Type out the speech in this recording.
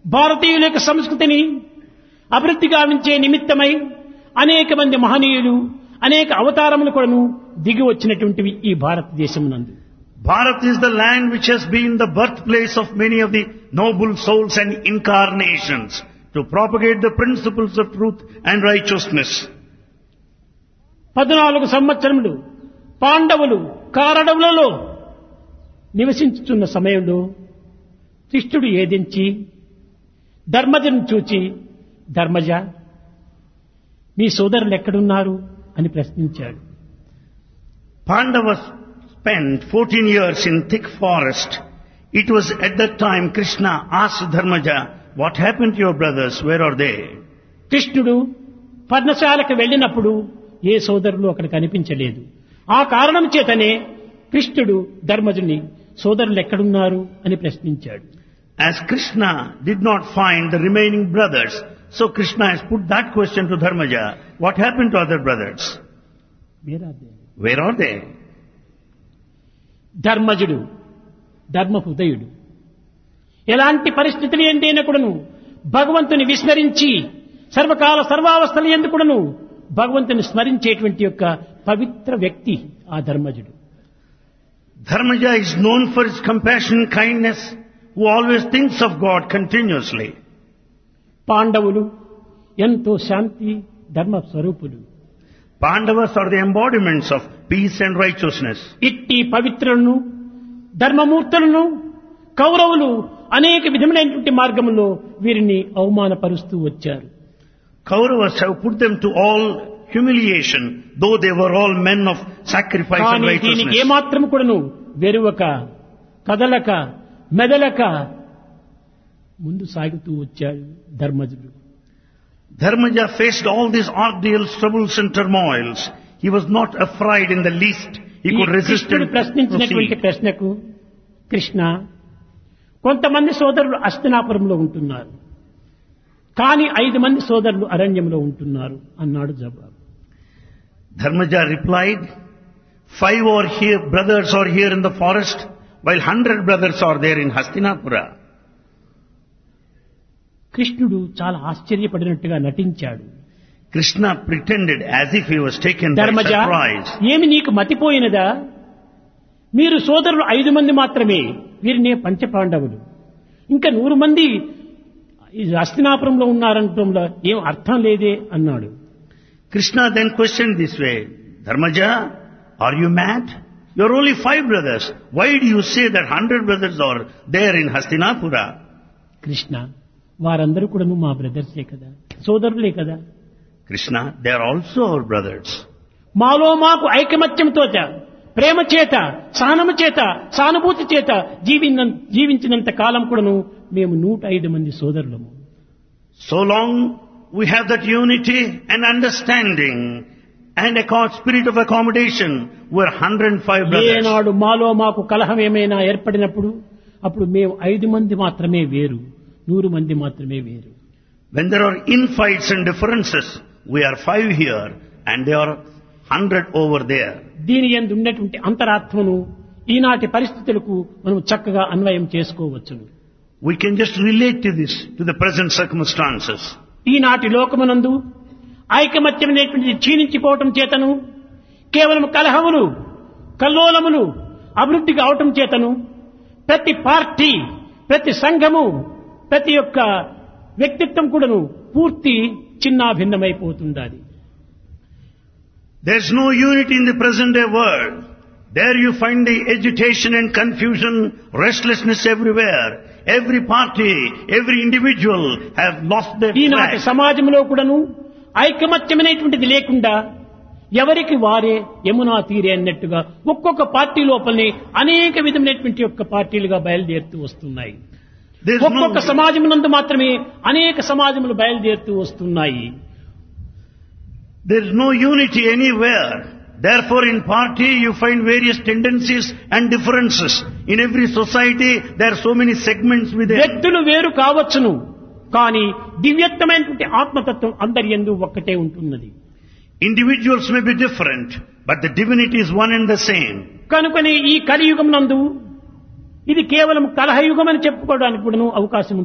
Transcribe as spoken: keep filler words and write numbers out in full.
భారతీయుల యొక్క సంస్కృతిని అభివృద్ధి గావించే నిమిత్తమై అనేక మంది మహనీయులు అనేక అవతారములు కూడాను దిగి వచ్చినటువంటివి ఈ భారతదేశమునందు. Bharat is the land which has been the birthplace of many of the noble souls and incarnations to propagate the principles of truth and righteousness. పద్నాలుగు సంవత్సరములు పాండవులు కారడవులలో నివసించుతున్న సమయంలో కృష్ణుడు ఏదించి ధర్మజను చూచి, ధర్మజ మీ సోదరులు ఎక్కడున్నారు అని ప్రశ్నించాడు. Pandavas spent fourteen years in thick forest. It was at that time Krishna asked Dharmaja, what happened to your brothers? Where are they? కృష్ణుడు పర్ణశాలకు వెళ్ళినప్పుడు ఏ సోదరులు అక్కడ కనిపించలేదు. ఆ కారణం చేతనే కృష్ణుడు ధర్మజుని సోదరులు ఎక్కడున్నారు అని ప్రశ్నించాడు. As Krishna did not find the remaining brothers, so Krishna has put that question to Dharmaja, what happened to other brothers? Where are they? ధర్మజుడు ధర్మ హృదయుడు ఎలాంటి పరిస్థితులు ఏంటైనా కూడాను భగవంతుని విస్మరించి సర్వకాల సర్వావస్థల యందు కూడాను భగవంతుని స్మరించేటువంటి యొక్క పవిత్ర వ్యక్తి ఆ ధర్మజుడు. Dharmaja is known for his compassion, kindness, who always thinks of God continuously. పాండవులు ఎంతో శాంతి ధర్మ స్వరూపులు. Pandavas are the embodiments of peace and righteousness. ఇట్టి పవిత్రులను ధర్మమూర్తులను కౌరవులు అనేక విధములైనటువంటి మార్గంలో వీరిని అవమానపరుస్తూ వచ్చారు. Kauravas have put them to all humiliation, though they were all men of sacrifice and కానీ దీనికి righteousness. ఏమాత్రం కూడాను వెరువక కదలక మెదలక ముందు సాగుతూ వచ్చాడు ధర్మజుడు. Dharmaja faced all these ordeals, troubles and turmoils. He was not afraid in the least. He ఈ could resist కృష్ణుడు and ప్రశ్నించినటువంటి proceed. ప్రశ్నకు కృష్ణ కొంతమంది సోదరులు హస్తినాపురంలో ఉంటున్నారు, కానీ ఐదు మంది సోదరులు అరణ్యంలో ఉంటున్నారు అన్నాడు జవాబు. Dharmaja replied, five are here, brothers are here in the forest, while hundred brothers are there in Hastinapura. కృష్ణుడు చాలా ఆశ్చర్యపడినట్టుగా నటించాడు. Krishna pretended as if he was taken by Dharmaja surprise. ఏమి నీకు మతిపోయినదా? మీరు సోదరులు ఐదు మంది మాత్రమే, వీరినే పంచపాండవులు, ఇంకా నూరు మంది ఈ హస్తినాపురంలో ఉన్నారంటంలో ఏం అర్థం లేదే అన్నాడు. Krishna then questioned this way, Dharmaja, are you mad? You are only five brothers. Why do you say that hundred brothers are there in Hastinapura? Krishna వారందరూ కూడా మా బ్రదర్సే కదా, సోదరులే కదా. Krishna, they are also our brothers. మాలో మాకు ఐకమత్యంతో ప్రేమ చేత సహనము చేత సానుభూతి చేత జీవిన జీవించినంత కాలం కూడాను మేము నూట ఐదు మంది సోదరులము. So long we have that unity and understanding and a co- spirit of accommodation, we are one hundred five brothers. ఏనాడు మాలో మాకు కలహం ఏమైనా ఏర్పడినప్పుడు అప్పుడు మేము ఐదు మంది మాత్రమే వేరు, నూరు మంది మాత్రమే వేరు. When there are infights and differences, we are five here and they are hundred over there. దీని యందు ఉన్నటువంటి అంతరాత్మను ఈనాటి పరిస్థితులకు మనం చక్కగా అన్వయం చేసుకోవచ్చును. We can just relate to this, to the present circumstances. ఈనాటి లోకమునందు ఐకమత్యం అనేటువంటిది క్షీణించిపోవటం చేతను, కేవలం కలహములు కల్లోలములు అభివృద్ధి కావటం చేతను ప్రతి పార్టీ, ప్రతి సంఘము, ప్రతి ఒక్క వ్యక్తిత్వం కూడాను పూర్తి చిన్నాభిన్నమైపోతుండాలి. There is no unity in the present day world. There you find the agitation and confusion, restlessness everywhere. Every party, every individual have lost their ఈనాటి track. సమాజంలో కూడాను ఐకమత్యం అనేటువంటిది లేకుండా ఎవరికి వారే యమునా తీరే అన్నట్టుగా ఒక్కొక్క పార్టీ లోపలనే అనేక విధమైనటువంటి యొక్క పార్టీలుగా బయలుదేరుతూ వస్తున్నాయి. There is ఒక్కొక్క no, సమాజమునందు మాత్రమే అనేక సమాజములు బయలుదేరుతూ వస్తున్నాయి. there is no unity anywhere. Therefore in party you find various tendencies and differences. In every society there are so many segments within. వ్యక్తులు వేరు కావచ్చును, కానీ దివ్యత్వమైనటువంటి ఆత్మతత్వం అందరి యందు ఒక్కటే ఉంటున్నది. Individuals may be different, but the divinity is one and the same. కనుకనే ఈ కలియుగం నందు ఇది కేవలం కలహయుగం అని చెప్పుకోవడానికి కూడా అవకాశం